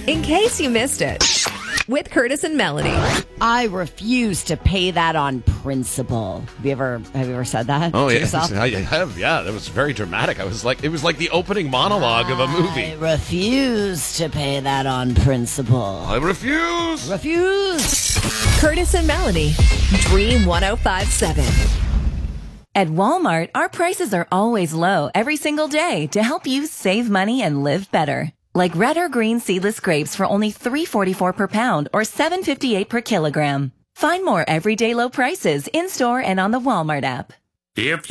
In case you missed it, with Curtis and Melanie. I refuse to pay that on principle. Have you ever said that Oh, to yeah. yourself? I have, yeah. That was very dramatic. It was like the opening monologue of a movie. I refuse to pay that on principle. I refuse. Refuse. Curtis and Melanie, Dream 105.7. At Walmart, our prices are always low every single day to help you save money and live better. Like red or green seedless grapes for only $3.44 per pound or $7.58 per kilogram. Find more everyday low prices in-store and on the Walmart app. If